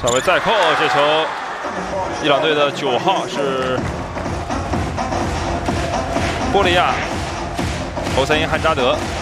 萨维再扣，这球，伊朗队的9号是波利亚·侯赛因·汉扎德。